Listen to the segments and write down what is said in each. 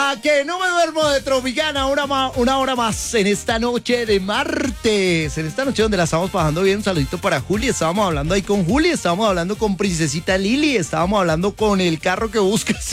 A que no me duermo de Tropicana, una hora más en esta noche de martes. En esta noche donde la estamos pasando bien. Un saludito para Juli. Estábamos hablando ahí con Juli, estábamos hablando con Princesita Lili, estábamos hablando con el carro que buscas.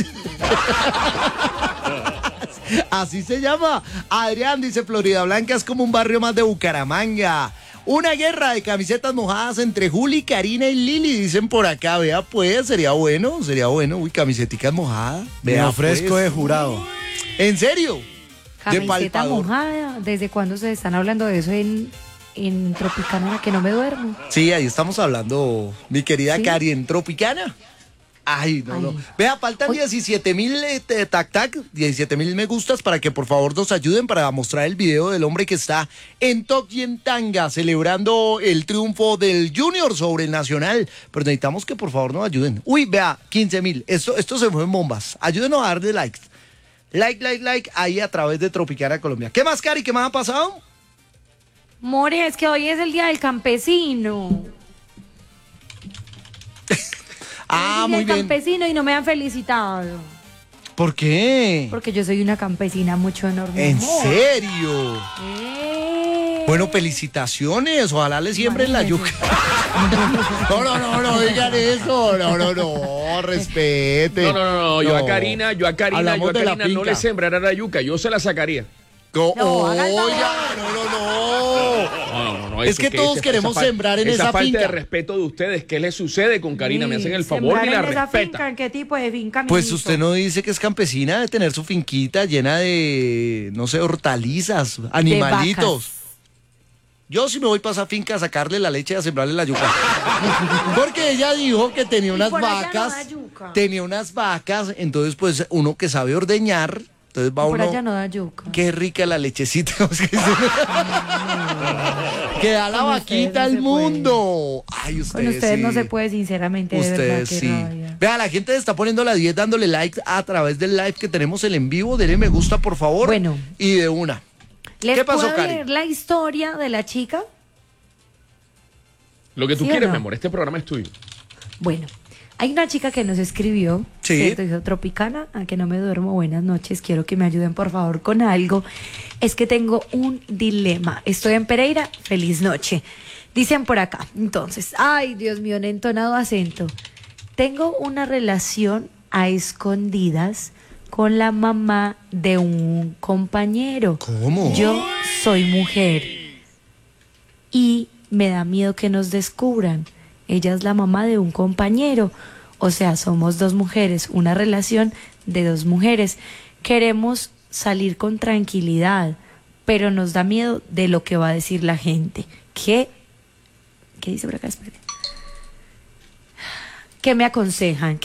Así se llama. Adrián dice: Florida Blanca es como un barrio más de Bucaramanga. Una guerra de camisetas mojadas entre Juli, Karina y Lili, dicen por acá. Vea pues, sería bueno. Uy, camiseticas mojadas. Me ofrezco pues. de jurado. ¿En serio? Camiseta mojada. ¿Desde cuándo se están hablando de eso en Tropicana, que no me duermo? Sí, ahí estamos hablando, mi querida ¿sí? Cari, en Tropicana. Ay, no. Vea, faltan 17,000 tac, 17,000 me gustas para que por favor nos ayuden para mostrar el video del hombre que está en Tokio en tanga celebrando el triunfo del Junior sobre el Nacional. Pero necesitamos que por favor nos ayuden. Uy, vea, 15,000. Esto se fue en bombas. Ayúdenos a darle likes. Like ahí a través de Tropicana Colombia. ¿Qué más, Cari? ¿Qué más ha pasado? More, es que hoy es el día del campesino. Muy bien. Campesino y no me han felicitado. ¿Por qué? Porque yo soy una campesina mucho enorme. ¿En serio? Bueno, felicitaciones. Ojalá le siembren la yuca. No digan eso. No, respete. No. Yo a Karina no le sembraré la yuca, yo se la sacaría. No. Es que todos queremos sembrar en esa finca. Esa falta de respeto de ustedes, ¿qué les sucede con Karina? Me hacen el favor y la respetan. ¿En qué tipo de finca? Pues usted no dice que es campesina de tener su finquita llena de, no sé, hortalizas, animalitos. Yo sí me voy para esa finca a sacarle la leche y a sembrarle la yuca. Porque ella dijo que tenía unas vacas, entonces pues uno que sabe ordeñar. Entonces va por uno, allá no da yuca. Qué rica la lechecita. Que da la vaquita al mundo. Ay, ustedes con ustedes sí. No se puede, sinceramente, ustedes de verdad, sí. rabia. Vea, la gente está poniendo la 10 dándole like a través del live que tenemos el en vivo. Dele me gusta, por favor. Bueno. Y de una. ¿Les ¿Qué pasó, puedo Cari? leer la historia de la chica? Lo que tú quieres, mi amor, este programa es tuyo. Bueno, hay una chica que nos escribió, sí. ¿cierto? Dijo: Tropicana, a que no me duermo, buenas noches, quiero que me ayuden por favor con algo. Es que tengo un dilema, estoy en Pereira, feliz noche. Dicen por acá, entonces, ay Dios mío, en entonado acento. Tengo una relación a escondidas con la mamá de un compañero. ¿Cómo? Yo soy mujer y me da miedo que nos descubran. Ella es la mamá de un compañero, o sea, somos dos mujeres, una relación de dos mujeres. Queremos salir con tranquilidad, pero nos da miedo de lo que va a decir la gente. ¿Qué dice por acá? Espere. ¿Qué me aconsejan?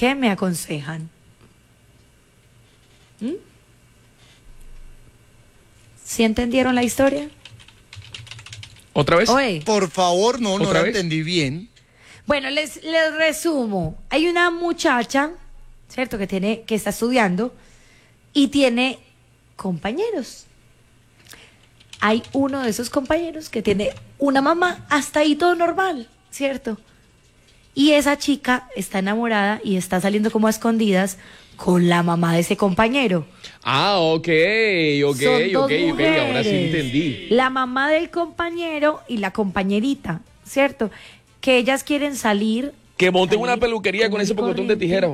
¿Sí entendieron la historia? ¿Otra vez? Oye. Por favor, no la vez? entendí bien. Bueno, les resumo. Hay una muchacha, ¿cierto? Que está estudiando y tiene compañeros. Hay uno de esos compañeros que tiene una mamá, hasta ahí todo normal, ¿cierto? Y esa chica está enamorada y está saliendo como a escondidas con la mamá de ese compañero. Ah, ok, ahora sí entendí. La mamá del compañero y la compañerita, ¿cierto? Que ellas quieren salir. Que monten una peluquería con ese pocotón de tijeras.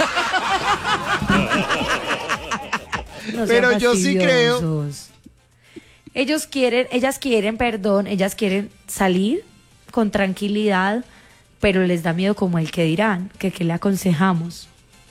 No pero yo sí creo. Ellas quieren salir con tranquilidad, pero les da miedo como el que dirán, que le aconsejamos.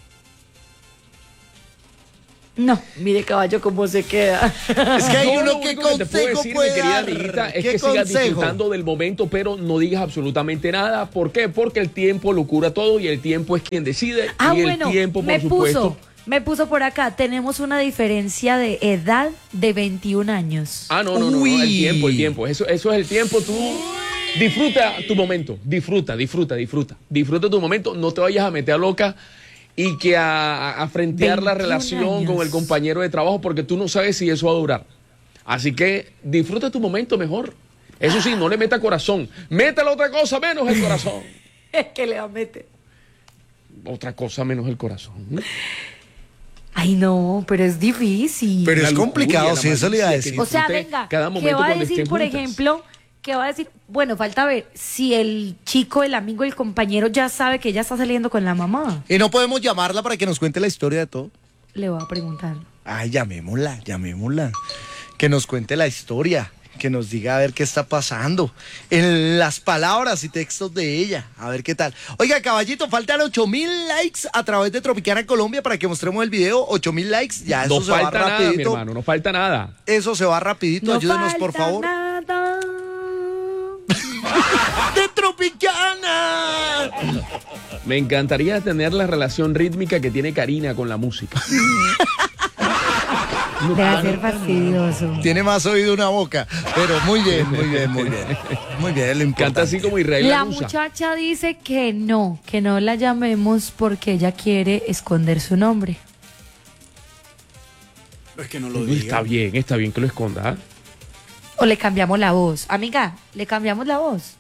No, mire caballo cómo se queda. Es que hay uno que consejo puede querida dar. amiguita, es ¿Qué que sigas consejo? disfrutando del momento, pero no digas absolutamente nada. ¿Por qué? Porque el tiempo lo cura todo y el tiempo es quien decide. Y el tiempo, por supuesto. Me puso por acá, tenemos una diferencia de edad de 21 años. No, el tiempo. Eso es el tiempo. Tú disfruta tu momento. Disfruta tu momento. No te vayas a meter a loca y que a frentear la relación con el compañero de trabajo, porque tú no sabes si eso va a durar. Así que disfruta tu momento mejor. Eso sí, no le meta corazón. Métale otra cosa menos el corazón. Es que le va a meter otra cosa menos el corazón. Ay, no, pero es difícil. Pero es La complicado, lujuria, sí, la eso le iba a malicia, decir. O sea, disfrute venga, cada ¿qué momento va a cuando decir, estén por juntas. ejemplo? ¿Qué va a decir? Bueno, falta ver si el chico, el amigo, el compañero ya sabe que ella está saliendo con la mamá. Y no podemos llamarla para que nos cuente la historia de todo. Le voy a preguntar. Ay, llamémosla. Que nos cuente la historia. Que nos diga a ver qué está pasando. En las palabras y textos de ella. A ver qué tal. Oiga, caballito, faltan 8.000 likes a través de Tropicana Colombia para que mostremos el video. 8.000 likes. Ya eso No se va falta nada, mi rapidito. hermano, no falta nada. Eso se va rapidito. No Ayúdenos, por falta favor. nada. ¡De Tropicana! Me encantaría tener la relación rítmica que tiene Karina con la música. Debe ser fastidioso. Tiene más oído una boca. Pero muy bien. Muy bien, lo importante. Canta así como Israel La Lanusa. muchacha dice que no la llamemos porque ella quiere esconder su nombre. Es que no lo Está bien que lo esconda. O le cambiamos la voz. Amiga, le cambiamos la voz.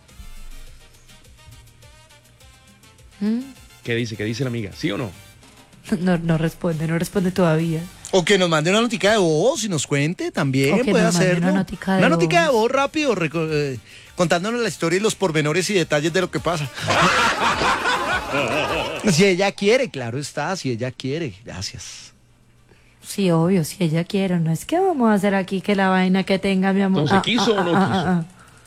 ¿Mm? ¿Qué dice la amiga? ¿Sí o no? No responde todavía. O que nos mande una notica de voz y nos cuente también, O que puede nos mande hacerlo. una notica de Una notica de voz. voz rápido, contándonos la historia y los pormenores y detalles de lo que pasa. Si ella quiere, claro está, si ella quiere. Gracias. Sí, obvio, si ella quiere. No es que vamos a hacer aquí que la vaina que tenga mi amor. Entonces, ¿quiso o no quiso?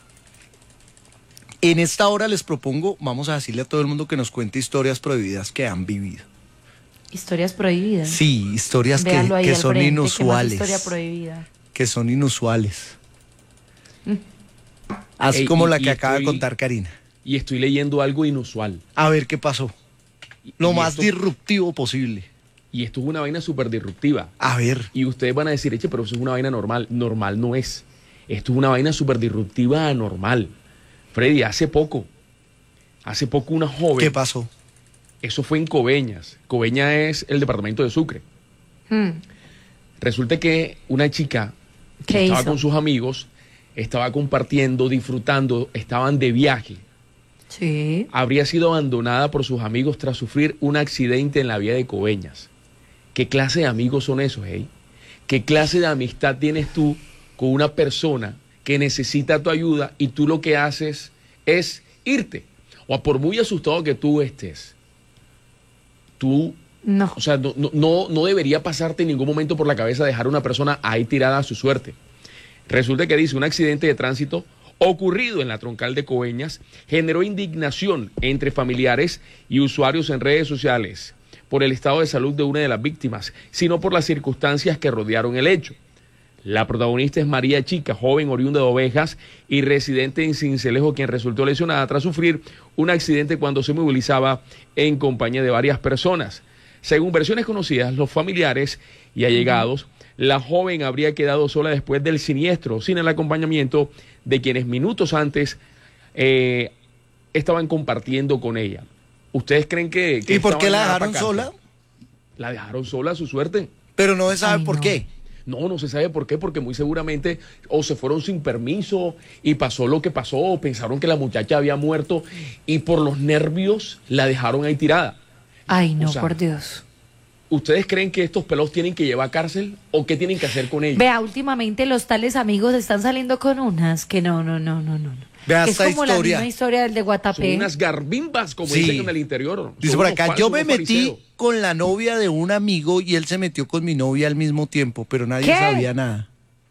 En esta hora les propongo, vamos a decirle a todo el mundo que nos cuente historias prohibidas que han vivido. Historias prohibidas. Sí, historias Véalo ahí que al son frente, ¿qué más inusuales. historia prohibida? Que son inusuales. Así Ey, como y- la y que acaba de estoy- contar Karina. Y estoy leyendo algo inusual. A ver qué pasó. Lo Y más esto- disruptivo posible. Y esto es una vaina súper disruptiva. A ver. Y ustedes van a decir, eche, pero eso es una vaina normal. Normal no es. Esto es una vaina súper disruptiva anormal. Freddy, hace poco una joven... ¿Qué pasó? Eso fue en Coveñas. Coveñas es el departamento de Sucre. Resulta que una chica que ¿Qué estaba hizo? con sus amigos, estaba compartiendo, disfrutando, estaban de viaje. Sí. Habría sido abandonada por sus amigos tras sufrir un accidente en la vía de Coveñas. ¿Qué clase de amigos son esos, hey? ¿Qué clase de amistad tienes tú con una persona que necesita tu ayuda y tú lo que haces es irte? O por muy asustado que tú estés, tú, No. o sea, no debería pasarte en ningún momento por la cabeza dejar a una persona ahí tirada a su suerte. Resulta que dice, un accidente de tránsito ocurrido en la troncal de Coveñas generó indignación entre familiares y usuarios en redes sociales por el estado de salud de una de las víctimas, sino por las circunstancias que rodearon el hecho. La protagonista es María Chica, joven oriunda de Ovejas y residente en Sincelejo, quien resultó lesionada tras sufrir un accidente cuando se movilizaba en compañía de varias personas. Según versiones conocidas, los familiares y allegados, la joven habría quedado sola después del siniestro, sin el acompañamiento de quienes minutos antes estaban compartiendo con ella. ¿Ustedes creen que ¿Y por esta qué la vaina va dejaron pa' sola? cárcel? La dejaron sola a su suerte. Pero no se sabe Ay, por no. qué. No se sabe por qué, porque muy seguramente o se fueron sin permiso y pasó lo que pasó, o pensaron que la muchacha había muerto y por los nervios la dejaron ahí tirada. Ay, no, O sea, por Dios. ¿Ustedes creen que estos pelos tienen que llevar a cárcel o qué tienen que hacer con ellos? Vea, últimamente los tales amigos están saliendo con unas que no. Vea Que es esta como la historia. misma historia del de Son Guatapé. unas garbimbas, como Sí. dicen en el interior. Dice Son por unos acá, falsos, yo me unos metí fariseos. con la novia de un amigo y él se metió con mi novia al mismo tiempo, pero nadie ¿Qué? sabía nada.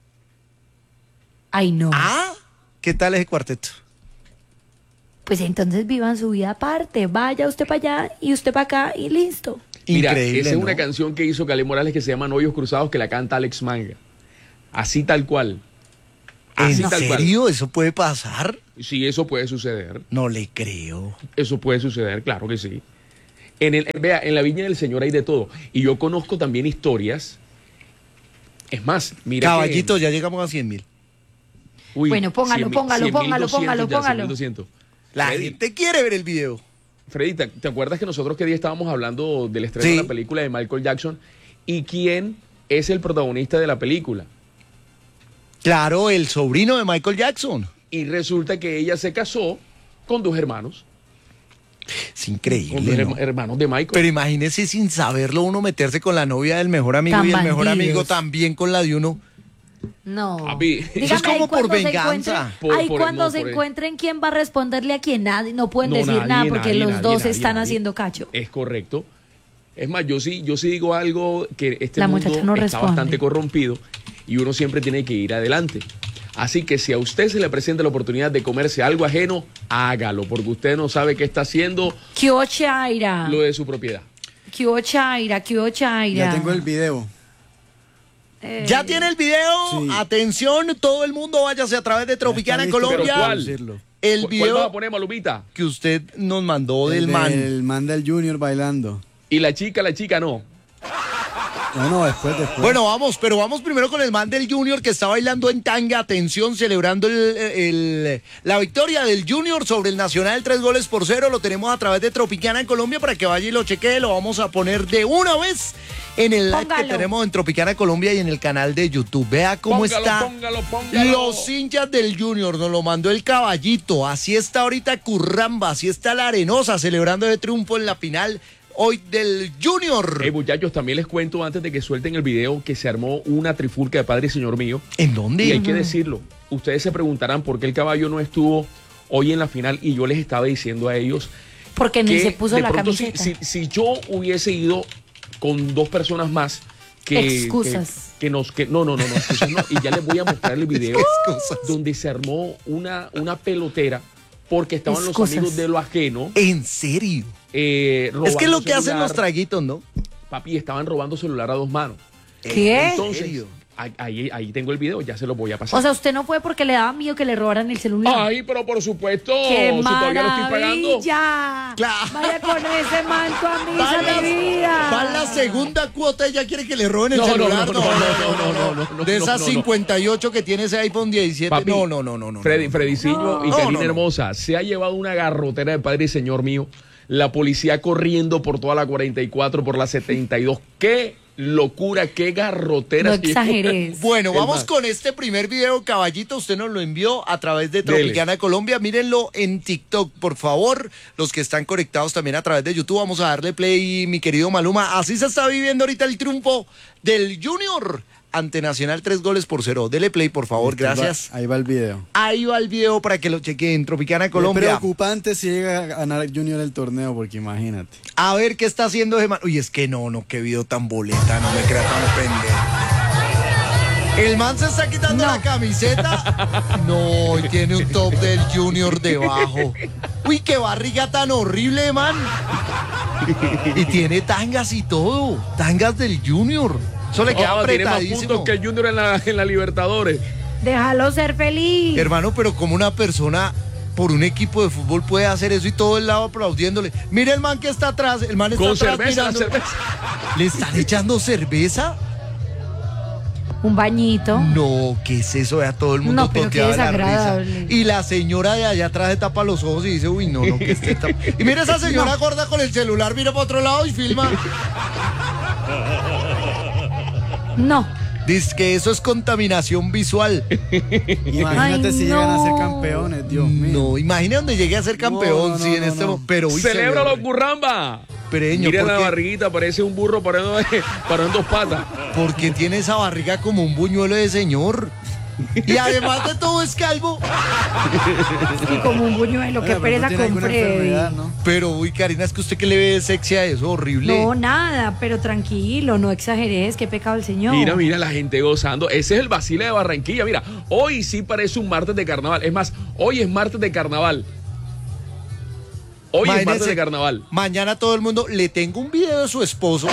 Ay, no. Ah, ¿qué tal ese cuarteto? Pues entonces vivan su vida aparte. Vaya usted para allá y usted para acá y listo. Mira, Increíble, esa es ¿no? una canción que hizo Calé Morales que se llama Novios Cruzados, que la canta Alex Manga. Así tal cual. Así ¿En tal cual. serio? ¿Eso puede pasar? Sí, eso puede suceder. No le creo. Eso puede suceder, claro que sí. Vea, en la Viña del Señor hay de todo. Y yo conozco también historias. Es más, mira. Caballito, ya llegamos a 100.000. Uy, Bueno, póngalo, 100.000, póngalo, 100.000, póngalo, 200 póngalo, ya, póngalo. 100.200. La Freddy, gente quiere ver el video. Freddy, ¿te acuerdas que nosotros qué día estábamos hablando del estreno Sí. de la película de Michael Jackson? ¿Y quién es el protagonista de la película? Claro, el sobrino de Michael Jackson. Y resulta que ella se casó con dos hermanos. Es increíble, Con los ¿no? hermanos de Michael. Pero imagínese sin saberlo uno meterse con la novia del mejor amigo Tan y el mejor bandidos. amigo también con la de uno. No. Papi, eso Dígame, es como ahí cuando por se venganza. encuentren- ahí Por- cuando no, se por- encuentren quién va a responderle a quién, nadie, no pueden No, decir nadie, nada porque nadie, los nadie, dos nadie, están nadie. haciendo cacho. Es correcto. Es más, yo sí digo algo que este La mundo muchacha no está responde. bastante corrompido y uno siempre tiene que ir adelante. Así que si a usted se le presenta la oportunidad de comerse algo ajeno, hágalo, porque usted no sabe qué está haciendo ¿Qué hubo, Chaira? lo de su propiedad. ¿Qué hubo, Chaira? ¿Qué hubo, Chaira? Ya tengo el video. ¿Ya tiene el video? Sí. Atención, todo el mundo váyase a través de Tropicana está listo, Colombia. ¿pero cuál? Decirlo. El ¿Cuál vas a video poner, Malumita? que usted nos mandó del man. El man del Junior bailando. Y la chica no. No, después. Bueno, pero vamos primero con el man del Junior que está bailando en tanga, atención, celebrando la victoria del Junior sobre el Nacional 3-0. Lo tenemos a través de Tropicana en Colombia para que vaya y lo chequee. Lo vamos a poner de una vez en el live que Póngalo. tenemos en Tropicana Colombia y en el canal de YouTube. Vea cómo Póngalo, está. póngalo. Los hinchas del Junior, nos lo mandó el caballito. Así está ahorita Curramba, así está la Arenosa celebrando el triunfo en la final hoy del Junior. Hey, muchachos, también les cuento antes de que suelten el video que se armó una trifulca de Padre y Señor mío. ¿En dónde? Y hay que decirlo. Ustedes se preguntarán por qué el caballo no estuvo hoy en la final y yo les estaba diciendo a ellos Porque ni que se puso de la pronto camiseta. si yo hubiese ido con dos personas más Excusas. que no, excusas no. Y ya les voy a mostrar el video Excusas. donde se armó una pelotera porque estaban Excusas. los amigos de lo ajeno. ¿En serio? Es Robando que es lo que hacen celular. los traguitos, ¿no? Papi, estaban robando celular a dos manos. ¿Qué? Entonces, serio? ahí tengo el video, ya se lo voy a pasar. O sea, usted no fue porque le daba miedo que le robaran el celular. Ay, pero por supuesto, ¡Qué si todavía lo estoy pagando. maravilla! Claro. Vaya con ese manto a Va misa de vida. va la segunda cuota y ya quiere que le roben el No, no, celular. no. De esas no. 58 que tiene ese iPhone 17. Papi, no. Frediciño y No, Karina no. Hermosa se ha llevado una garrotera de Padre y Señor mío. La policía corriendo por toda la 44, por la 72. ¡Qué locura! ¡Qué garrotera! No se llevó. exageres. Bueno, Es vamos más. con este primer video, caballito. Usted nos lo envió a través de Dele. Tropicana Colombia. Mírenlo en TikTok, por favor. Los que están conectados también a través de YouTube. Vamos a darle play, mi querido Maluma. Así se está viviendo ahorita el triunfo del Junior ante Nacional 3-0. Dele play, por favor. Gracias. Ahí va el video. Ahí va el video para que lo chequen. Tropicana Es Colombia. preocupante si llega a ganar Junior el torneo, porque imagínate. A ver qué está haciendo ese man. Uy, es que no, qué video tan boleta, no me crea tan pendejo. El man se está quitando No. la camiseta. No, y tiene un top del Junior debajo. Uy, qué barriga tan horrible, man. Y tiene tangas y todo. Tangas del Junior. Eso le queda Tiene más apretadísimo. puntos que el Junior en la Libertadores. Déjalo ser feliz. Hermano, pero como una persona por un equipo de fútbol puede hacer eso y todo el lado aplaudiéndole. Mire el man que está atrás. El man está Con atrás cerveza, mirando. cerveza. ¿Le están echando cerveza? Un bañito. No, ¿qué es eso? Vea todo el mundo No, pero qué toteado de la risa. desagradable. Y la señora de allá atrás se tapa los ojos y dice, uy, no, que esté Y mira esa señora gorda con el celular, mira para otro lado y filma. No. Dice que eso es contaminación visual. Imagínate Ay, si llegan a ser no. campeones, Dios mío. No, imagina donde llegue a ser campeón, No, sí, en no, este no. pero uy, se ¡Celébralo, ve Curramba! Pereño, Mira la porque, barriguita, parece un burro parado en dos patas. porque tiene esa barriga como un buñuelo de señor. Y además de todo es calvo. Y como un buñuelo. Qué Bueno, pero pereza no tiene con alguna Freddy. enfermedad, ¿no? Pero, uy, Karina, es que usted que le ve sexy a eso, horrible. No, nada, pero tranquilo, no exageres, qué pecado el Señor. Mira, la gente gozando. Ese es el vacile de Barranquilla. Mira, hoy sí parece un martes de carnaval. Es más, hoy es martes de carnaval. Hoy es Imagínese, martes de carnaval. Mañana todo el mundo, le tengo un video de su esposo.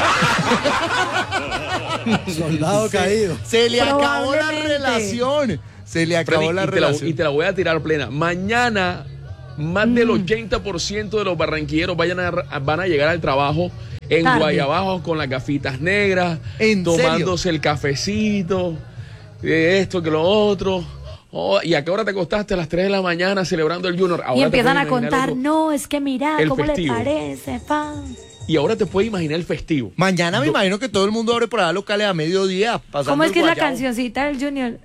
Soldado caído. Se le acabó la Probablemente. relación. Se le acabó Freddy, la y te relación. la voy a tirar plena. Mañana, más del 80% de los barranquilleros van a llegar al trabajo en Tarde. Guayabajo con las gafitas negras, ¿En tomándose el cafecito, esto que lo otro. Oh, ¿y a qué hora te acostaste? A las 3 de la mañana celebrando el Junior. Ahora Y te empiezan puedes a imaginar contar, algo. no, es que mira, El ¿cómo festivo. le parece, pa? Y ahora te puedes imaginar el festivo. Mañana me imagino que todo el mundo abre por allá locales a mediodía. pasando ¿Cómo es el que es la guayabo. cancioncita del Junior?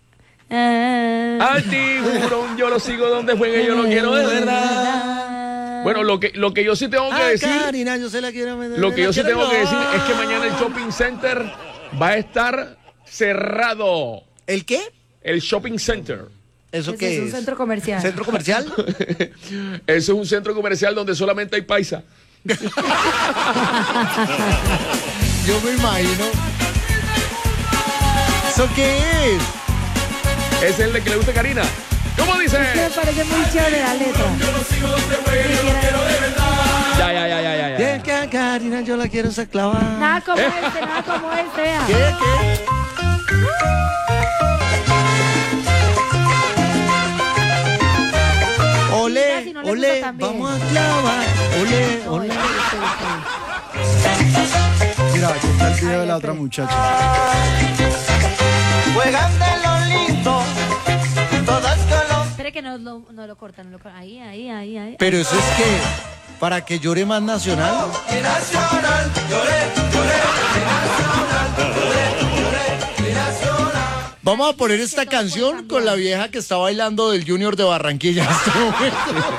Al tiburón yo lo sigo donde juegue, yo lo quiero de verdad. Bueno, lo que yo sí tengo que decir, Karina, yo se la quiero meter, lo que la yo sí quiero tengo que yo. decir es que mañana el shopping center va a estar cerrado. ¿El qué? El shopping center. ¿Eso Ese qué es es? un centro comercial. ¿Centro comercial? Eso es un centro comercial donde solamente hay paisa. Yo me imagino. ¿Eso qué es? Es el de que le gusta a Karina. ¿Cómo dice? Es que me parece muy chévere la letra. Ya. De que a Karina yo la quiero clavar. Nada como nada como este. Vea. ¿Qué? Olé, Si no le olé, gusta también. vamos a clavar. Olé, No, olé. Mira, aquí está el video de la Ay, otra espere. muchacha. Juegan de lo lindo, todas color. Espere que no lo cortan. Ahí. Pero eso es que, para que llore más nacional. Nacional, lloré. Vamos a poner esta canción con la vieja que está bailando del Junior de Barranquilla en este momento.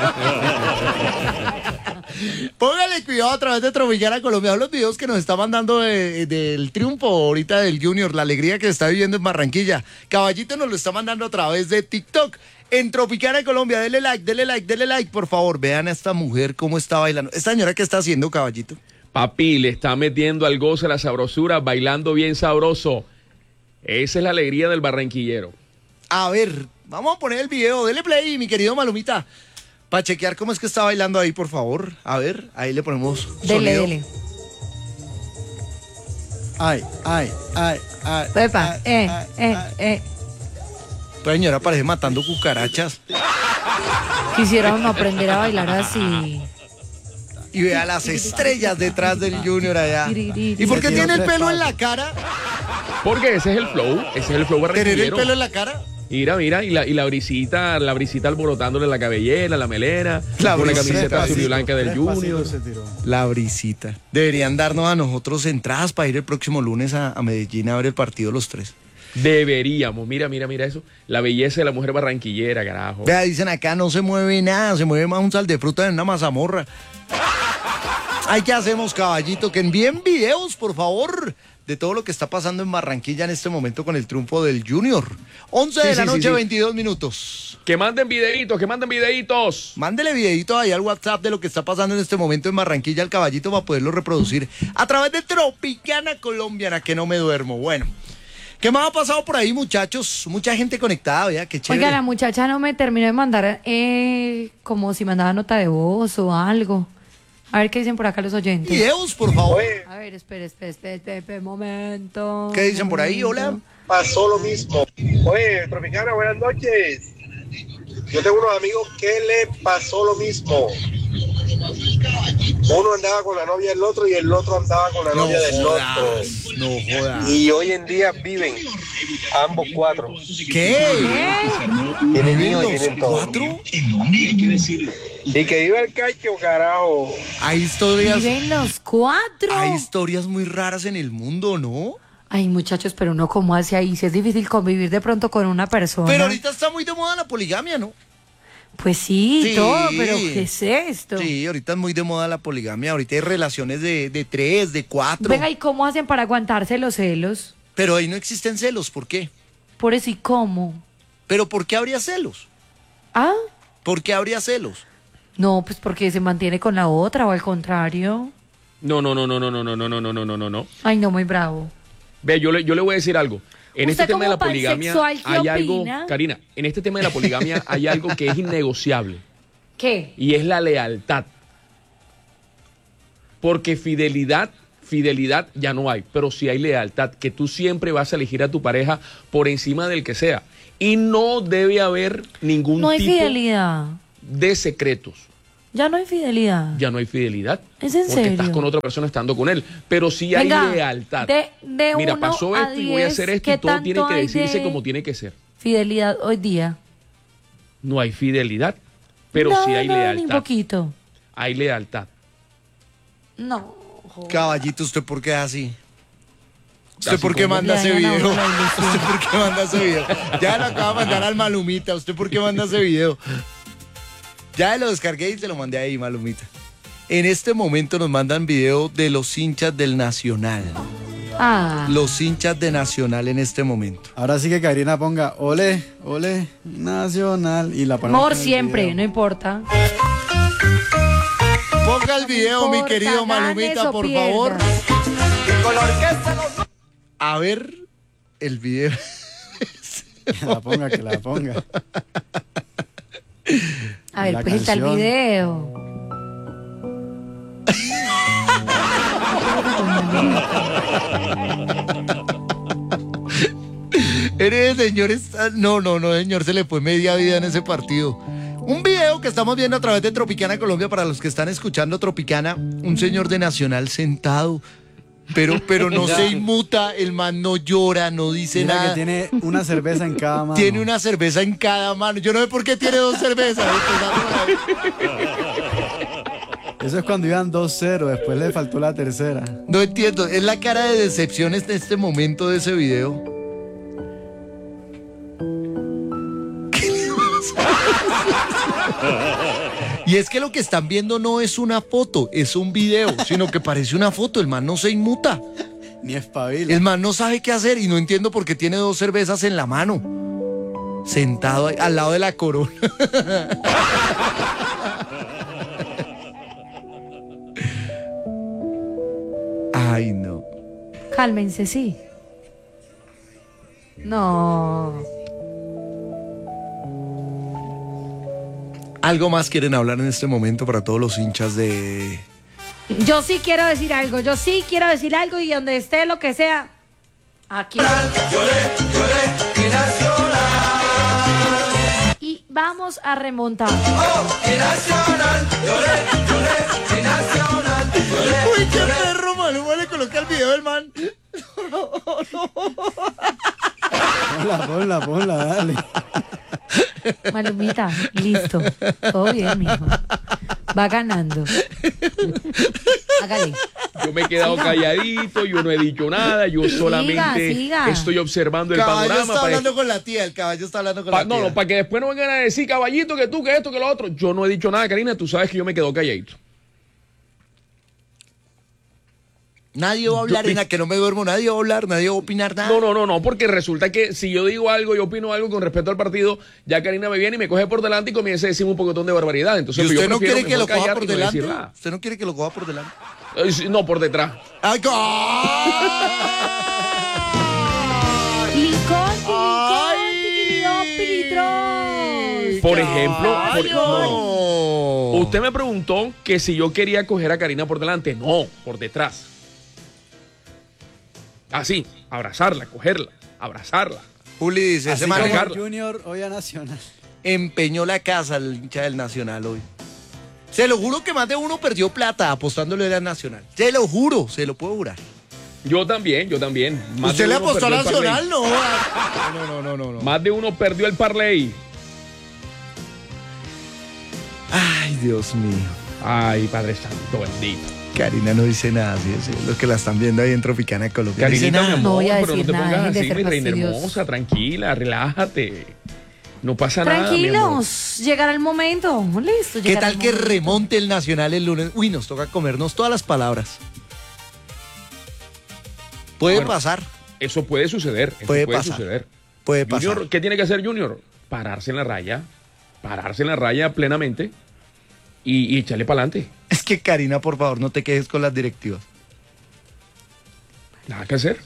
Póngale cuidado a través de Tropicana Colombia. Los videos que nos está mandando del triunfo ahorita del Junior, la alegría que está viviendo en Barranquilla. Caballito nos lo está mandando a través de TikTok. En Tropicana Colombia, dele like, por favor. Vean a esta mujer cómo está bailando. Esta señora, ¿qué está haciendo, Caballito? Papi, le está metiendo al goce la sabrosura, bailando bien sabroso. Esa es la alegría del barranquillero. A ver, vamos a poner el video. Dele play, mi querido Malumita. Para chequear cómo es que está bailando ahí, por favor. A ver, ahí le ponemos sonido. Dele. Ay. Pepa, ay. Esta señora parece matando cucarachas. Quisiera uno aprender a bailar así. Y vea las estrellas detrás del Junior allá. ¿Y por qué Le tiene el tiró pelo tres en la cara? Porque ese es el flow ¿Tener el barranquillero. pelo en la cara? Mira, y la brisita alborotándole la cabellera, la melena, La con la brisita, camiseta azul y sí. blanca del Junior. Se tiró. La brisita. Deberían darnos a nosotros entradas para ir el próximo lunes a Medellín a ver el partido los tres. Deberíamos, mira eso. La belleza de la mujer barranquillera, carajo. Vea, dicen acá no se mueve nada, se mueve más un sal de fruta en una mazamorra. Ay, ¿qué hacemos, caballito? Que envíen videos, por favor, de todo lo que está pasando en Barranquilla en este momento con el triunfo del Junior. 11 de la noche, 22 minutos. Que manden videitos. Mándele videito ahí al WhatsApp de lo que está pasando en este momento en Barranquilla al caballito para poderlo reproducir a través de Tropicana Colombiana, que no me duermo. Bueno, ¿qué más ha pasado por ahí, muchachos? Mucha gente conectada, vea, qué chévere. Oiga, la muchacha no me terminó de mandar como si mandaba nota de voz o algo. A ver qué dicen por acá los oyentes. Videos, por favor. A ver, espere, un momento. ¿Qué dicen por ahí? Hola. Pasó lo mismo. Oye, Tropicana, buenas noches. Yo tengo unos amigos que le pasó lo mismo. Uno andaba con la novia del otro y el otro andaba con la novia del otro. No jodas. Y hoy en día viven ambos cuatro. ¿Qué? Tienen ¿Viven hijos y los tienen todo. cuatro? Y que viva el cacho, carajo. Hay historias, ¿Viven los cuatro? hay historias muy raras en el mundo, ¿no? Ay, muchachos, pero uno cómo hace ahí, si es difícil convivir de pronto con una persona. Pero ahorita está muy de moda la poligamia, ¿no? Pues sí, Sí. todo, pero ¿qué es esto? Sí, ahorita es muy de moda la poligamia. Ahorita hay relaciones de 3, de 4. Venga, ¿y cómo hacen para aguantarse los celos? Pero ahí no existen celos, ¿por qué? Por eso, ¿y cómo? ¿Pero por qué habría celos? ¿Ah? ¿Por qué habría celos? No, pues porque se mantiene con la otra o al contrario. No. Ay, no, muy bravo. Ve, yo le voy a decir algo. En ¿Usted este tema de la como poligamia pansexual, qué hay algo, opina? Karina, en este tema de la poligamia hay algo que es innegociable ¿Qué? y es la lealtad. Porque fidelidad ya no hay, pero sí hay lealtad, que tú siempre vas a elegir a tu pareja por encima del que sea. Y no debe haber ningún No hay tipo fidelidad. de secretos. Ya no hay fidelidad. Ya no hay fidelidad. ¿Es en porque serio? estás con otra persona estando con él. Pero sí hay Venga, lealtad. de Mira, 1 pasó a esto y voy a hacer 10, esto y ¿qué todo tiene tanto que hay decirse de como tiene que ser. fidelidad hoy día? No hay fidelidad, pero sí hay Ni lealtad. poquito. Hay lealtad. No. joder. Caballito, ¿usted por qué es así? ¿Usted Así por qué como- manda ese Le dañan a video? uno la ilusión. ¿Usted por qué manda ese video? Ya lo acaba de mandar al Malumita. ¿Usted por qué manda ese video? Ya lo descargué y te lo mandé ahí, Malumita. En este momento nos mandan video de los hinchas del Nacional. Ah. Los hinchas de Nacional en este momento. Ahora sí que Karina ponga ole, ole, Nacional. Y la ponemos Amor en el siempre, video. no importa. Ponga el video, mi importa, querido Malumita, ganes o por pierdas. favor. Y con la orquesta nos... A ver el video. Que la ponga, que la ponga. A ver, La presenta el canción. video. Eres, señor, no, señor, se le fue media vida en ese partido. Un video que estamos viendo a través de Tropicana Colombia, para los que están escuchando Tropicana, un señor de Nacional sentado, pero no se inmuta, el man no llora, no dice Mira nada. que tiene una cerveza en cada mano. Tiene una cerveza en cada mano. Yo no sé por qué tiene 2 cervezas. Eso es cuando iban 2-0, después le faltó la tercera. No entiendo, es la cara de decepción en este momento de ese video. Y es que lo que están viendo no es una foto, es un video, sino que parece una foto. El man no se inmuta. Ni espabila. El man no sabe qué hacer y no entiendo por qué tiene 2 cervezas en la mano. Sentado ahí, al lado de la corona. Ay, no. Cálmense, sí. No. ¿Algo más quieren hablar en este momento para todos los hinchas de... Yo sí quiero decir algo, y donde esté lo que sea, aquí. Y vamos a remontar. Uy, qué perro, Maluma, le coloca el video del man. Ponla, dale. Malumita, listo. Todo bien, mijo. Va ganando. Hágale. Yo me he quedado calladito, yo no he dicho nada, yo solamente siga. estoy observando el Caballo panorama. está hablando con la tía, el caballo está hablando con la tía. No, para que después no vengan a decir, caballito, que tú, que esto, que lo otro. Yo no he dicho nada, Karina, tú sabes que yo me quedo calladito. Nadie va a hablar, en la que no me duermo, nadie va a hablar, nadie va a opinar nada. No, porque resulta que si yo digo algo, yo opino algo con respecto al partido, ya Karina me viene y me coge por delante y comienza a decirme un pocotón de barbaridad. Entonces, ¿Y usted yo no prefiero quiere que lo mejor coja callar por y no delante? decir nada. ¿Usted no quiere que lo coja por delante? No, por detrás. ¡Ay, Por ejemplo, no. usted me preguntó que si yo quería coger a Karina por delante. No, por detrás. Así, abrazarla, cogerla, abrazarla. Juli dice, Así ese man como Carla. Junior hoy a Nacional. empeñó la casa el hincha del Nacional hoy. Se lo juro que más de uno perdió plata apostándole al Nacional. Se lo juro, se lo puedo jurar. Yo también. Más ¿Usted de le uno apostó al perdió el Nacional? parlay. No. Más de uno perdió el parlay. Ay, Dios mío. Ay, Padre Santo, bendito. Karina no dice nada, sí, los que la están viendo ahí en Tropicana Colombia. No dice Carinita, mi nada. amor, No voy a pero no decir te nada, pongas dejen de así, ser mi reina fastidiosos. hermosa, tranquila, relájate. No pasa nada, mi amor. Tranquilos, llegará el momento. Listo, ¿Qué llegará tal el que momento. remonte el Nacional el lunes? Uy, nos toca comernos todas las palabras. Puede Bueno, pasar, Eso puede suceder. Eso Puede puede pasar. suceder. puede pasar. Junior, ¿qué tiene que hacer Junior? Pararse en la raya plenamente y echarle para adelante. Es que Karina, por favor, no te quejes con las directivas. Nada que hacer.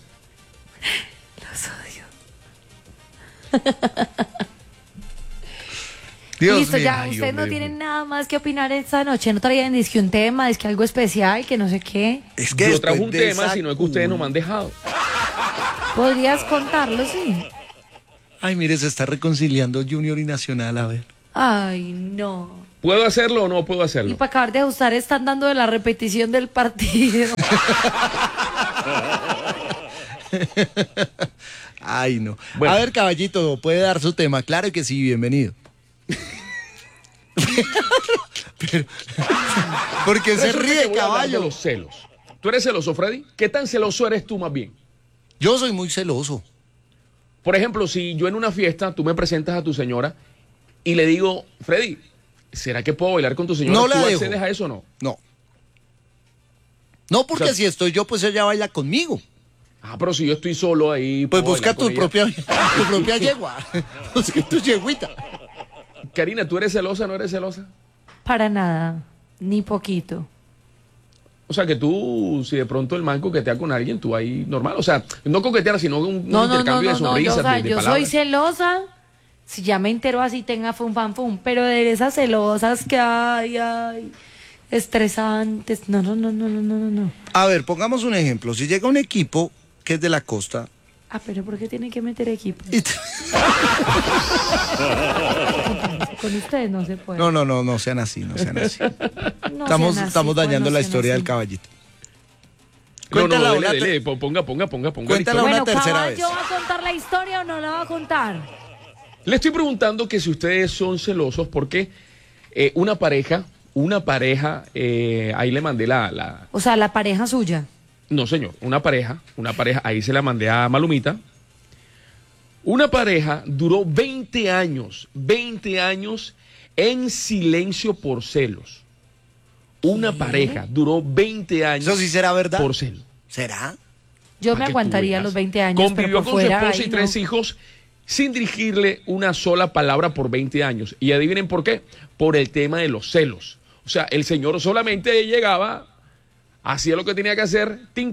Dios Listo, mío. ya, Ay, ustedes no hombre. tienen nada más que opinar esta noche. No traían disque un tema, es que algo especial, que no sé qué. Es que Yo después trajo un de tema, esa sino es que ustedes no me han dejado. ¿Podrías contarlo, sí? Ay, mire, se está reconciliando Junior y Nacional, a ver. Ay, no. ¿Puedo hacerlo o no puedo Y hacerlo? para acabar de ajustar, están dando de la repetición del partido. Ay, no. Bueno. A ver, caballito, ¿puede dar su tema? Claro que sí, bienvenido. Pero, ¿por qué se Resulta que ríe, voy a hablar de caballo? los celos. ¿Tú eres celoso, Freddy? ¿Qué tan celoso eres tú más bien? Yo soy muy celoso. Por ejemplo, si yo en una fiesta, tú me presentas a tu señora y le digo, Freddy, ¿será que puedo bailar con tu señora? No la ¿Tú dejo. accedes a eso o no? No. No, porque O sea, si estoy yo, pues ella baila conmigo. Ah, pero si yo estoy solo ahí... Pues ¿puedo busca bailar con tu ella? propia yegua. Busca tu yeguita. Karina, ¿tú eres celosa o no eres celosa? Para nada, ni poquito. O sea, que tú, si de pronto el man coquetea con alguien, tú ahí normal. O sea, no coquetear, sino un intercambio de sonrisas, Yo, o sea, de yo soy palabras. celosa. Si ya me entero así, tenga fum, fam, fum. Pero de esas celosas que hay, estresantes. No. A ver, pongamos un ejemplo. Si llega un equipo que es de la costa. Ah, pero ¿por qué tiene que meter equipo? y Con ustedes no se puede. No sean así, no sean así. No Estamos sean así, dañando pues, la no sean historia así. del caballito. No, Cuéntala dele, una dele, ponga la Cuéntala historia. una Bueno, tercera ¿Caballo vez. va a contar la historia o no la va a contar? Le estoy preguntando que si ustedes son celosos porque una pareja, ahí le mandé O sea, la pareja suya. No, señor, una pareja, ahí se la mandé a Malumita. Una pareja duró 20 años en silencio por celos. Una pareja duró 20 años ¿Eso sí será verdad? por celos. ¿Será? Yo Para me que tú aguantaría veas. los 20 años, Convivió pero por con su fuera, esposa y ay, 3 no. hijos sin dirigirle una sola palabra por 20 años. Y adivinen por qué. Por el tema de los celos. O sea, el señor solamente llegaba, hacía lo que tenía que hacer, tin.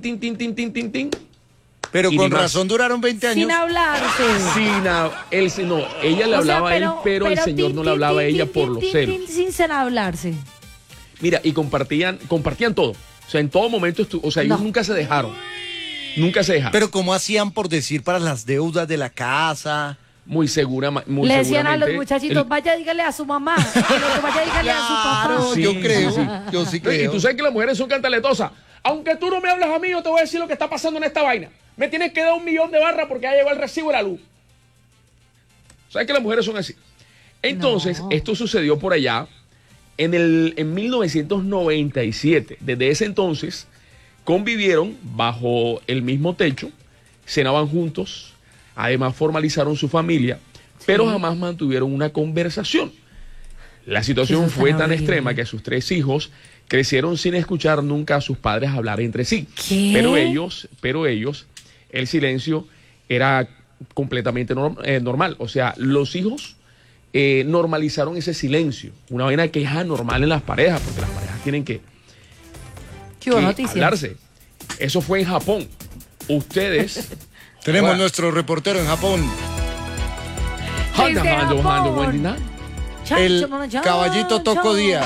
Pero Y con ni más. razón duraron 20 años. Sin hablarse. Ella le O sea, hablaba a él, pero el señor tin, no le tin, hablaba a tin, ella tin, por tin, los tin, celos. tin, sin hablarse. Mira, y compartían todo. O sea, en todo momento, ellos No. nunca se dejaron. Nunca se dejaron. Pero ¿cómo hacían por decir para las deudas de la casa? Muy Le decían a los seguramente, muchachitos, vaya dígale a su mamá, el otro, vaya dígale a su papá. Claro, Sí, yo creo. sí. Yo sí Y creo. tú sabes que las mujeres son cantaletosas. Aunque tú no me hablas a mí, yo te voy a decir lo que está pasando en esta vaina. Me tienes que dar 1 millón de barras porque ya llegó el recibo de la luz. ¿Sabes que las mujeres son así? Entonces, No. esto sucedió por allá en 1997. Desde ese entonces, convivieron bajo el mismo techo, cenaban juntos, además formalizaron su familia, pero jamás mantuvieron una conversación. La situación Eso es fue tan tan horrible. extrema que sus 3 hijos crecieron sin escuchar nunca a sus padres hablar entre sí. ¿Qué? Pero ellos, el silencio era completamente normal. O sea, los hijos normalizaron ese silencio. Una vaina que es anormal en las parejas, porque las parejas tienen que ¿Qué hubo noticias? hablarse. Eso fue en Japón. Ustedes... Tenemos Bueno. nuestro reportero en Japón. Desde Japón. El caballito Toco Díaz.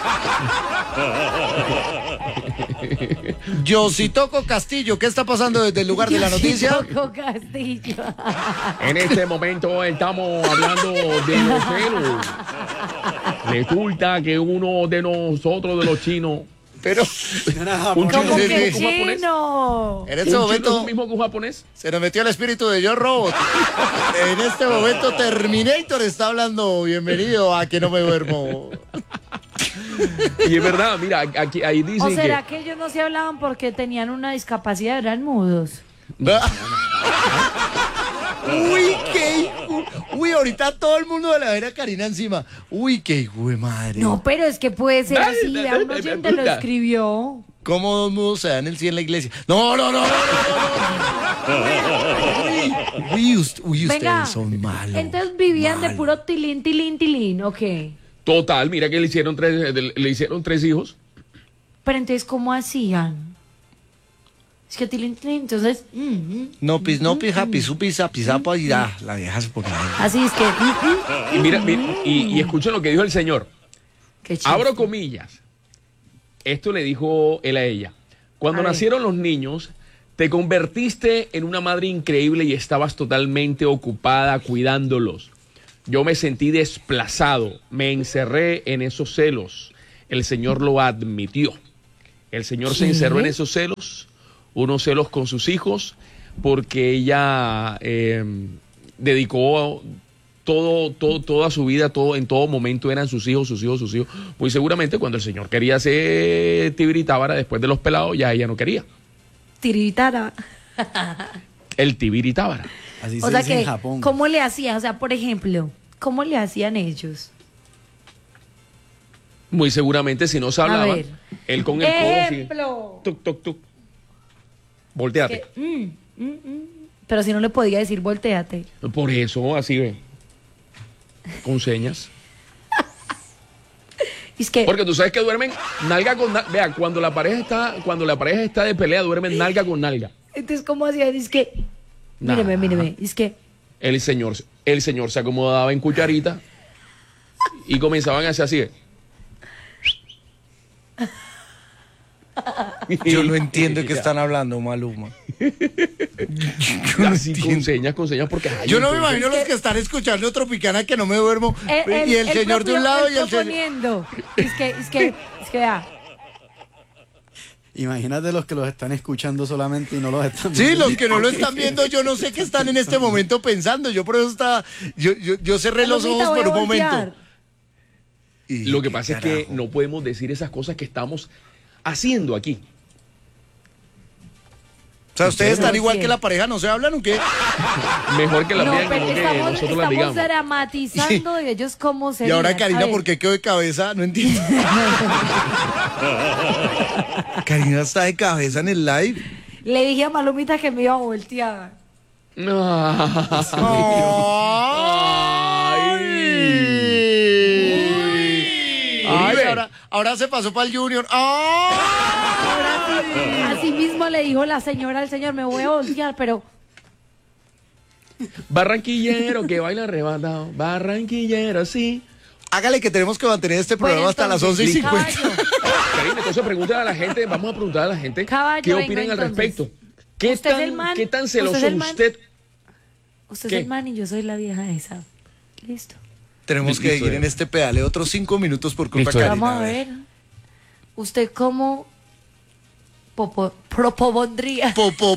Yositoco Castillo, ¿qué está pasando desde el lugar de la noticia? Toco Castillo. En este momento estamos hablando de los celos. Resulta que uno de nosotros, de los chinos, Pero un ¿Cómo Sí, que sí. chino? en este un chino es momento lo mismo que un japonés. se nos metió el espíritu de Yo Robot. En este momento Terminator está hablando. Bienvenido a Que No Me Duermo. Y es verdad, mira, aquí ahí ¿O dicen será que ellos no se hablaban porque tenían una discapacidad, eran mudos? Uy, qué hijo. Uy, ahorita todo el mundo de la vera Karina encima. Uy, qué hijo de madre. No, pero es que puede ser Ay, así. A un oyente lo escribió. ¿Cómo 2 mudos se dan el sí en la iglesia? No. Uy, ustedes Venga, son malos. entonces vivían de malos. puro tilín, ¿ok? total, mira que le hicieron 3 hijos. Pero entonces, ¿cómo hacían? Es que tilín, entonces... No pis, happy, supis, apizapa y ya. La vieja se ponía. Así es que... Y mira, y escuchen lo que dijo el señor. Qué chiste. Abro comillas. Esto le dijo él a ella. Cuando A ver. nacieron los niños, te convertiste en una madre increíble y estabas totalmente ocupada cuidándolos. Yo me sentí desplazado, me encerré en esos celos. El Señor lo admitió. El Señor se ¿Qué? encerró en esos celos, unos celos con sus hijos, porque ella dedicó toda su vida, en todo momento eran sus hijos. Muy seguramente cuando el Señor quería hacer tibiritábara después de los pelados, ya ella no quería. Tiritara. El tibiritábara. Así O se sea dice en que, Japón. ¿cómo le hacían? O sea, por ejemplo, ¿cómo le hacían ellos? Muy seguramente, si no se A hablaba, ver. él con el codo así. Ejemplo. Tuc, tuc, tuc. Volteate. Pero si no le podía decir volteate. Por eso, así ve. Con señas. Es que Porque tú sabes que duermen nalga con nalga. Vea, cuando la pareja está de pelea, duermen nalga con nalga. entonces cómo hacía, es que Nah. míreme, es que El señor se acomodaba en cucharita y comenzaban a hacer así. Yo no entiendo de qué están hablando, Maluma. Así con señas, porque ay, Yo no me entonces- imagino los que están escuchando Tropicana que no me duermo. Y el señor de un propio- lado y el señor. proponiendo. Es que vea. Imagínate los que los están escuchando solamente y no los están Sí, viendo. los que no lo están viendo, yo no sé qué están en este momento pensando. Yo por eso estaba. Yo cerré los Palomita, ojos voy por a un voltear. momento. Y Lo que qué pasa es que carajo. no podemos decir esas cosas que estamos haciendo aquí. O sea, ustedes están Pero igual sí. que la pareja, ¿no se hablan o qué? Mejor que la No, vean pero como que estamos nosotros las digamos. dramatizando de ellos cómo se Y ahora Karina, ¿por qué quedó de cabeza? No entiendo. Karina está de cabeza en el live. Le dije a Malumita que me iba a voltear. Ay, Uribe. ahora se pasó para el Junior. ¡Ay! Así mismo le dijo la señora al señor, me voy a voltear, pero Barranquillero que baila arrebatado. Barranquillero, sí. Hágale que tenemos que mantener este programa Bueno, hasta las entonces, 11:50. caballo, Karina, entonces pregúntale a la gente, vamos a preguntar a la gente Caballo, qué venga, opinan al entonces. respecto. ¿Qué ¿Usted es el man? qué tan ¿Usted celoso es el man? usted? usted ¿Qué? es el man y yo soy la vieja esa. Listo. Tenemos que Listo, seguir en este pedale otros 5 minutos por culpa Listo, de Karina. Karina. Vamos a ver. ¿Usted cómo propondría? Po.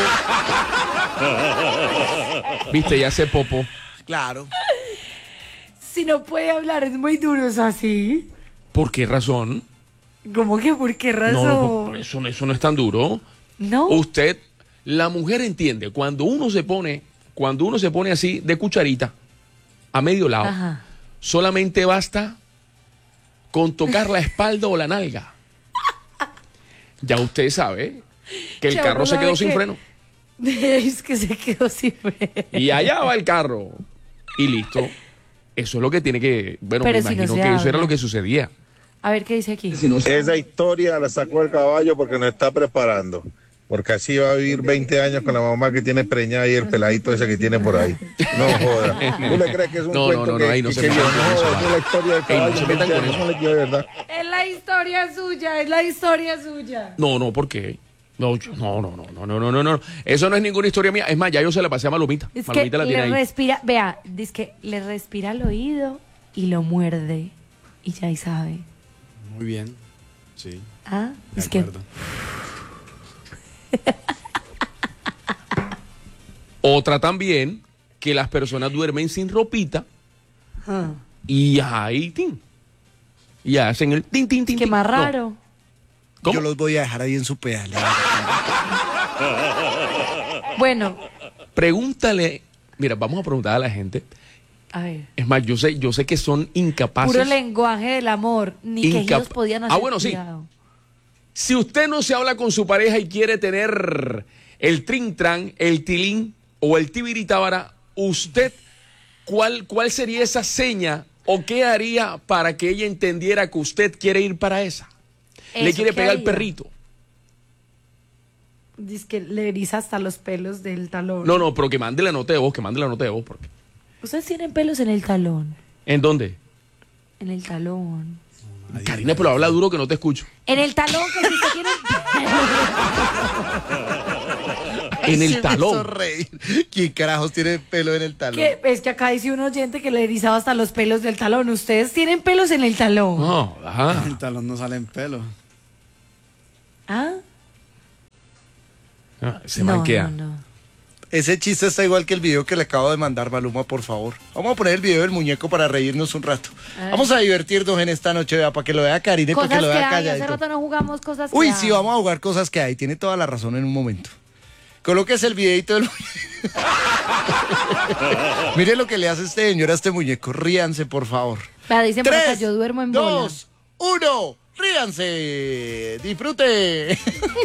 Viste, ya se popó. Claro. Si no puede hablar, es muy duro, ¿es así? ¿Por qué razón? ¿Cómo que por qué No, razón? eso no es tan duro. No. Usted, la mujer entiende, cuando uno se pone así de cucharita, a medio lado, Ajá. solamente basta con tocar la espalda o la nalga. Ya usted sabe que el Ya carro uno se quedó sabe sin que- freno. Es que se quedó sin freno. Y allá va el carro. Y listo. Eso es lo que tiene que... Bueno, Pero me si no imagino se que eso era habla. lo que sucedía. A ver qué dice aquí. Esa historia la sacó el caballo porque nos está preparando. Porque así va a vivir 20 años con la mamá que tiene preñada y el peladito ese que tiene por ahí. No joda. ¿Tú le crees que es un No, cuento no, que, ahí no que- se que metan yo con eso, no, va. es la historia del Ey, no caballo? se metan 20 con años, eso. no le quiero, de verdad. Es la historia suya, es la historia suya. No, ¿por qué? No, no. Eso no es ninguna historia mía. Es más, ya yo se la pasé a Malumita. Es que Malumita la tiene le ahí. respira, vea, dice que le respira al oído y lo muerde. Y ya ahí sabe. Muy bien. Sí. Ah, De es que acuerdo. Otra también, que las personas duermen sin ropita ah, y ahí, tin. Y hacen el tin, tin, tin. que tin. más No. raro. ¿Cómo? Yo los voy a dejar ahí en su pedale. Bueno, Pregúntale, mira, vamos a preguntar a la gente. a ver. Es más, yo sé que son incapaces. Puro lenguaje del amor. Ni que ellos podían hacer. bueno, sí. cuidado. Si usted no se habla con su pareja y quiere tener el trin-tran, el tilín o el tibiritábara, usted, ¿cuál sería esa seña o qué haría para que ella entendiera que usted quiere ir para esa? Le Eso, quiere ¿qué pegar al haría? perrito. Dice que le eriza hasta los pelos del talón. No, pero que mande la nota de voz, porque... Ustedes tienen pelos en el talón. ¿En dónde? En el talón. Karina, pero habla duro que no te escucho. En el talón, que si usted tiene En el Sí me hizo talón. reír. ¿Quién carajos tiene pelo en el talón? que es que acá dice un oyente que le erizaba hasta los pelos del talón. Ustedes tienen pelos en el talón. No, ajá. El talón no sale en pelo. ¿Ah? Se manquea. no. Ese chiste está igual que el video que le acabo de mandar, Maluma, por favor. Vamos a poner el video del muñeco para reírnos un rato. Vamos a divertirnos en esta noche, vea, para que lo vea Karina y para Cosas que lo que vea hay. Hace calladito. rato no jugamos cosas Uy, que sí, hay. vamos a jugar cosas que hay. Tiene toda la razón en un momento. Colóquese el videito del Mire lo que le hace este señor a este muñeco. Ríanse, por favor. Vea, dicen por acá, 3, yo duermo en bola. 2, 1. Ríanse. Disfrute.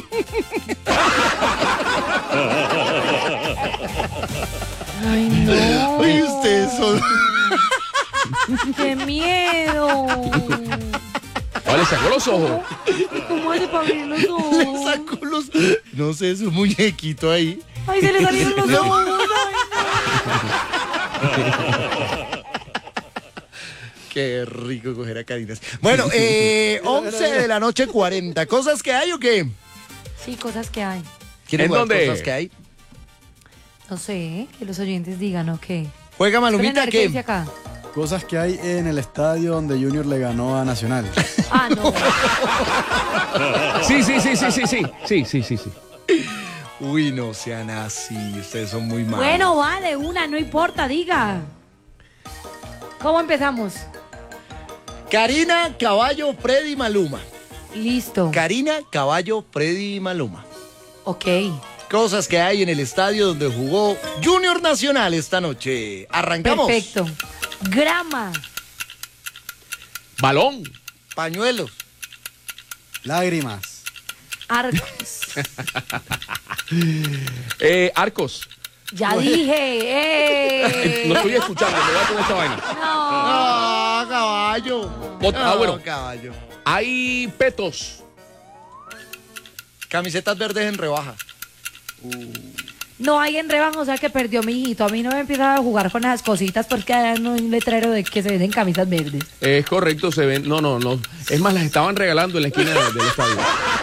Ay, no. Oye, ustedes son... ¡Qué miedo! Vale, sacó los ojos. ¿Cómo hace para abrir los Le ojos? sacó los... No sé, su muñequito ahí. ¡Ay, se le salieron los ojos! Qué rico coger a Karina. Bueno, 11 de la noche 40. ¿Cosas que hay o qué? Sí, cosas que hay. ¿Quieren ¿En jugar dónde? cosas que hay? No sé, que los oyentes digan, ¿o qué? Juega Malumita, ¿qué dice ¿qué? acá? Cosas que hay en el estadio donde Junior le ganó a Nacional. Ah, no. Sí. Sí. Uy, no sean así. Ustedes son muy malos. Bueno, vale, una, no importa, diga. ¿Cómo empezamos? Karina, Caballo, Freddy, Maluma. Listo. Karina, Caballo, Freddy, Maluma. Ok. Cosas que hay en el estadio donde jugó Junior Nacional esta noche. Arrancamos. Perfecto. Grama. Balón. Pañuelos. Lágrimas. Arcos. Arcos. Ya dije. No estoy escuchando, me voy a poner esta vaina. No. Ah, caballo. Bueno. Caballo. Hay petos. Camisetas verdes en rebaja. No hay en rebaja, o sea que perdió mi hijito. A mí no me empieza a jugar con esas cositas porque hay un letrero de que se venden camisas verdes. Es correcto, se ven. No. Es más, las estaban regalando en la esquina del estadio.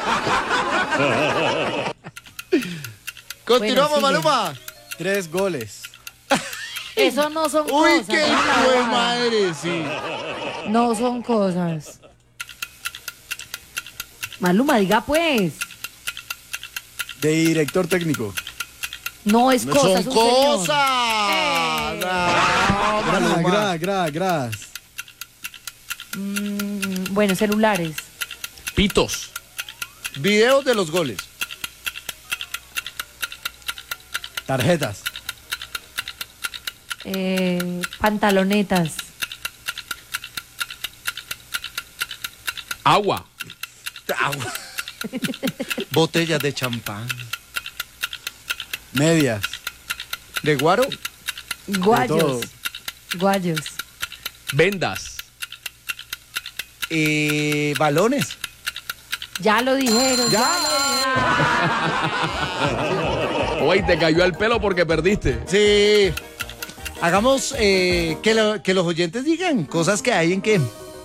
Continuamos, Bueno, sigue. Maluma. 3 goles. Eso no son Uy, cosas. qué no, hijo de madre, sí. No son cosas. Maluma, diga pues. De director técnico. No es No cosas. son un señor. cosas. No, Maluma. Gras. Bueno, celulares. Pitos. Videos de los goles. Tarjetas. Pantalonetas. Agua. Agua. Botellas de champán. Medias. ¿De guaro? Guayos. todo. Guayos. Vendas. Balones. Ya lo dijeron. Ya lo Oye, te cayó al pelo porque perdiste. Sí. Hagamos que los oyentes digan cosas que hay en que.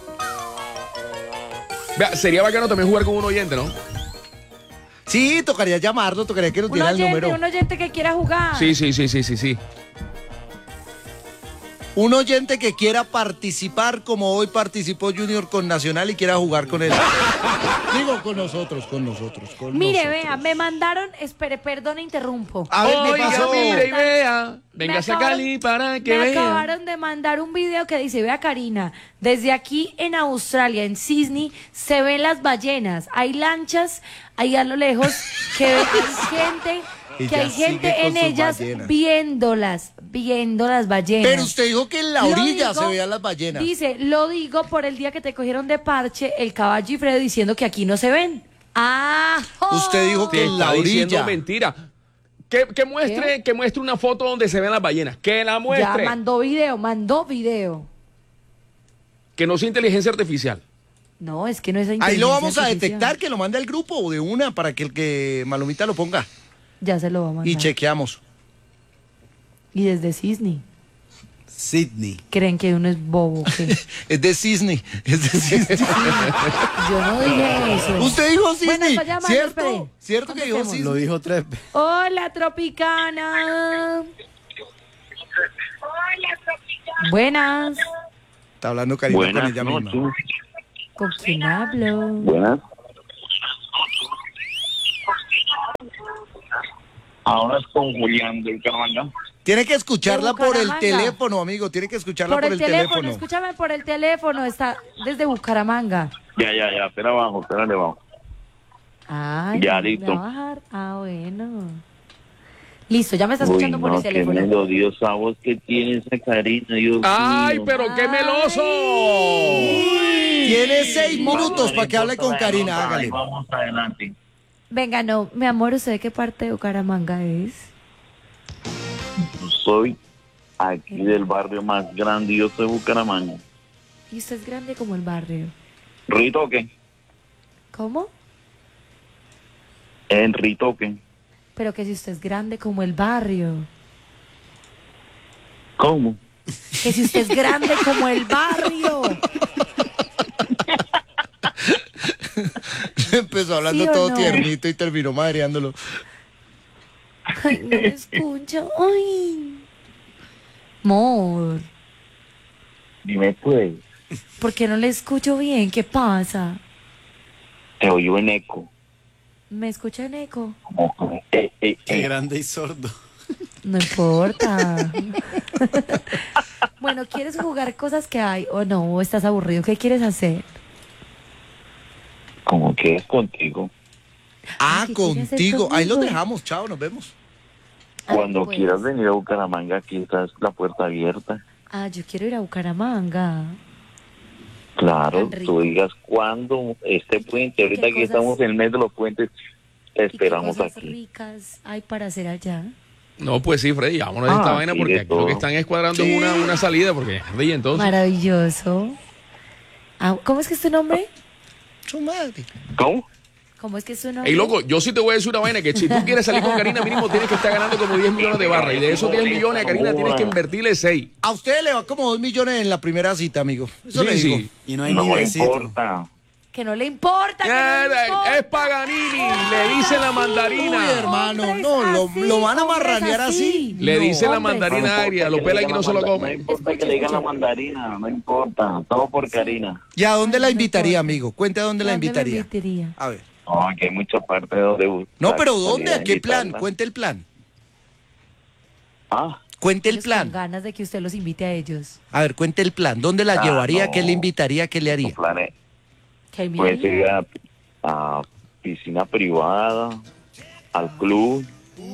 Vea, sería bacano también jugar con un oyente, ¿no? Sí, tocaría llamarlo, tocaría que nos Un diera el número. oyente que quiera jugar. Sí. Un oyente que quiera participar como hoy participó Junior con Nacional y quiera jugar con él. Digo, con nosotros. Mire, nosotros. vea, me mandaron, espere, perdón, interrumpo. A ver, ¿qué Oiga, pasó? mire y vea. Véngase a acabaron- Cali para que Me vea. acabaron de mandar un video que dice, vea Karina, desde aquí en Australia, en Sydney, se ven las ballenas. Hay lanchas ahí a lo lejos que hay gente, Ella que hay sigue gente con en sus ellas ballenas. viendo las ballenas. Pero usted dijo que en la Lo orilla digo- se veían las ballenas. Dice, lo digo por el día que te cogieron de parche el caballo y Fredo diciendo que aquí no se ven. ¡Ah! Usted dijo que Te en la está diciendo orilla. mentira. Que muestre una foto donde se ven las ballenas. Que la Ya muestre. mandó video. Que no sea inteligencia artificial. No, es que no es Ahí lo inteligencia vamos a artificial. detectar, que lo mande al grupo de una para que el que Malumita lo ponga. Ya se lo va a mandar. Y chequeamos. Y desde Sydney. Sydney. ¿Creen que uno es bobo? o qué? Es de Disney. Es de Disney. Yo no dije eso. Usted dijo Disney. Bueno, está llamando, ¿Cierto? espere. ¿Cierto que dijo Contestemos. Disney? Lo dijo 3 veces. Hola, Tropicana. Buenas. Está hablando Karina con Buenas ella misma. noches. ¿Con quién hablo? Buenas. Ahora es con Julián del Bucaramanga. Tiene que escucharla por el Bucaramanga. teléfono, amigo. Tiene que escucharla Por el teléfono, escúchame por el teléfono. Está desde Bucaramanga. Ya. Espera abajo, espérale abajo. Ay, Ya, ¿me listo. va a bajar? Ah, bueno. Listo, ya me está escuchando por el qué teléfono. melodiosa voz que tiene esa Karina, Dios ¡Ay, mío. pero qué meloso! Ay. Tiene 6 minutos para que hable con Karina, hágale. Ahí vamos adelante. Venga, no, mi amor, ¿usted de qué parte de Bucaramanga es? Soy aquí del barrio más grandioso de Bucaramanga. Y usted es grande como el barrio. Ritoque. ¿Cómo? En Ritoque. Pero que si usted es grande como el barrio. ¿Cómo? Que si usted es grande como el barrio. Empezó hablando ¿Sí o todo no? tiernito y terminó madreándolo. Ay, no me escucho. Ay. Amor, Dime pues, ¿por qué no le escucho bien? ¿Qué pasa? te oigo en eco. ¿Me escucha en eco? Como, Qué grande y sordo. No importa. Bueno, ¿quieres jugar cosas que hay o no? ¿O estás aburrido? ¿Qué quieres hacer? como que es contigo. Ah, ¿qué quiere hacer contigo. Ahí los conmigo? dejamos, chao, nos vemos. Cuando pues. quieras venir a Bucaramanga, aquí está la puerta abierta. Ah, yo quiero ir a Bucaramanga. Claro, Tan rico. tú digas cuándo este puente. Ahorita ¿Qué que cosas- estamos en el mes de los puentes, te ¿Y esperamos qué cosas aquí. ricas hay para hacer allá? No, pues sí, Freddy, vámonos de esta vaina sí, porque de aquí lo todo. que están escuadrando es una salida, porque Freddy, entonces. Maravilloso. Ah, ¿cómo es que es tu nombre? Su madre. ¿Cómo? ¿Cómo es que es tu nombre? Ey, loco, yo sí te voy a decir una vaina, que si tú quieres salir con Karina, mínimo tienes que estar ganando como 10 millones de barras. Y de esos 10 millones a Karina tienes que invertirle 6. A usted le va como 2 millones en la primera cita, amigo. Eso Sí, le digo. sí. Y no hay No ni me besito. importa. Que no le importa. Que no le importa. Es Paganini, le dice la Uy, mandarina. hermano, Hombres no, así, lo van a hombres marranear así. Le No. dice la Hombres. mandarina agria, lo pela y no se lo No come. importa que le digan la mandarina, no importa. Todo por Karina. ¿Y a dónde Ay, la no invitaría, importa. amigo? Cuente a dónde la ¿Dónde me invitaría. invitaría? A ver. No, que hay muchas partes donde... No, pero ¿dónde? salir ¿A qué plan? invitarla. Cuente el plan. Ah, Cuente el Ellos plan. Con ganas de que usted los invite a ellos. A ver, cuente el plan. ¿Dónde la llevaría? no. ¿Qué le invitaría? ¿Qué le tu haría? plan es... Que me Puede haría. ir a piscina privada, al club.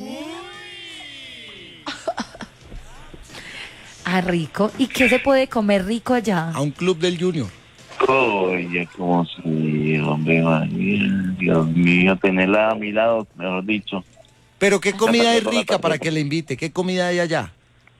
Ah, rico. ¿Y qué se puede comer rico allá? A un club del Junior. Oye, como si, hombre, María, Dios mío, tenerla a mi lado, mejor dicho. Pero ¿qué comida es pasando la rica para tarjeta. que le invite? ¿Qué comida hay allá?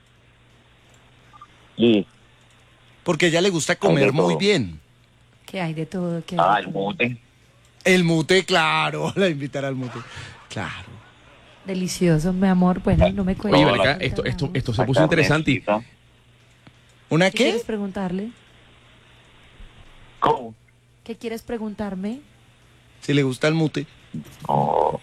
Y, Porque a ella le gusta Hay comer de todo. muy bien. Que hay de todo. ¿Qué hay? el mute. El mute, claro. La invitará al mute. Claro. Delicioso, mi amor. Bueno, no me cuentes. Oye, No, ven acá, la- esto se puso interesante. Y ¿Una ¿Qué qué? quieres preguntarle? ¿Cómo? ¿Qué quieres preguntarme? Si le gusta el mute. No,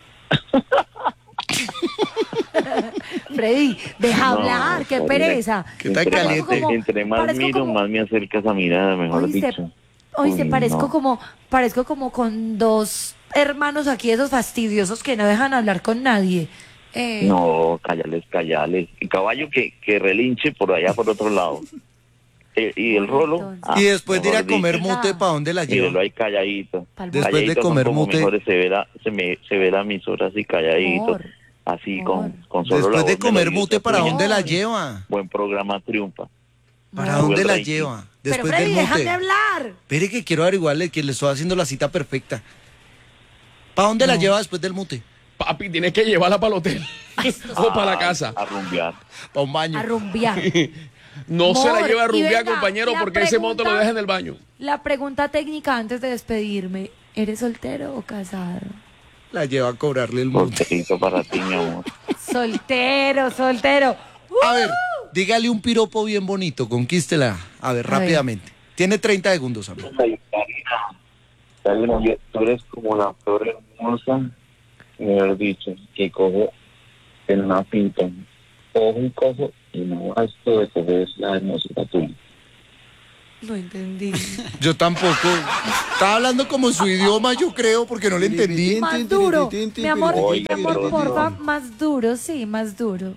Freddy, deja No, hablar, qué Karina. pereza. ¿Qué tal entre, caliente? más, entre más Parezco miro, como- más me acercas a mirar, mejor Oíste, dicho. oíste, Uy, parezco no. como con dos hermanos aquí, esos fastidiosos que no dejan hablar con nadie. No, cállales. El caballo que relinche por allá por otro lado. Y el rolo. Entonces. Y después de ir a mejor comer dicho, mute, ¿para dónde la mírelo lleva? ahí calladito. Pa'l Después de Calladito son comer como mute. mejores se ve la emisora así calladito. Amor. Así Amor. con solo la Después de voz comer melodiosa mute, ¿para tuya. dónde la Amor. lleva? Buen programa triunfa. ¿Para No. dónde la Sube el lleva? Pero Después Freddy, del déjame mute. hablar. Espere que quiero averiguarle que le estoy haciendo la cita perfecta. ¿Para dónde la No. lleva después del mute? papi, tienes que llevarla para el hotel o para la casa. A rumbear. Para un baño. A rumbear. No se la Amor, lleva a y rumbear, venga, compañero, la porque ese moto lo pregunta- deja en el baño. La pregunta técnica antes de despedirme. ¿Eres soltero o casado? La lleva a cobrarle el mute. Solterito para ti, mi amor. Soltero. A ver, dígale un piropo bien bonito, conquístela. A ver, A ver. rápidamente. Tiene 30 segundos, amigo. Karina, tú eres como la flor hermosa, mejor dicho, que cojo en una pinta. Cojo y cojo y no gasto de coger es la hermosura tuya. No entendí. Yo tampoco. Estaba hablando como su idioma, yo creo, porque no le entendí. Más duro. Mi amor, Oiga, mi amor, pero porfa, no. más duro, sí, más duro.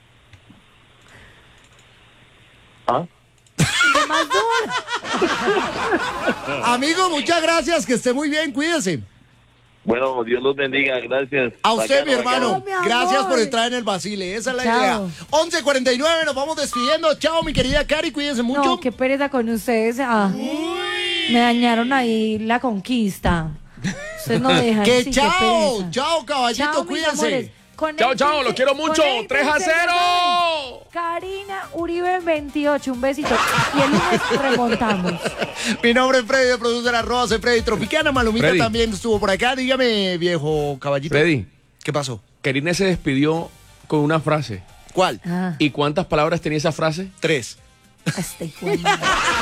¿Ah? ¿Qué más duro? Amigo, muchas gracias, que esté muy bien, cuídese. Bueno, Dios los bendiga, gracias. A usted, Bacano, mi hermano. Chao, mi amor. Gracias por entrar en el Basile. Esa es la Chao. idea. 11:49, nos vamos despidiendo. Chao, mi querida Cari, cuídense mucho. No, qué pereza con ustedes. Ah. Uy. Me dañaron ahí la conquista. Ustedes no dejan. Que sí, qué chao, pereza. chao, caballito, Chao, mis cuídense. amores. Chao, los quiero mucho. 3-0. Karina Uribe 28, un besito. Y el lunes remontamos. Mi nombre es Freddy, de productor @ soy Freddy Tropicana. Malumita Freddy. también estuvo por acá. Dígame, viejo caballito. Freddy, ¿Qué pasó? Karina se despidió con una frase. ¿Cuál? Ah, ¿Y cuántas palabras tenía esa frase? 3. este hijo de madre.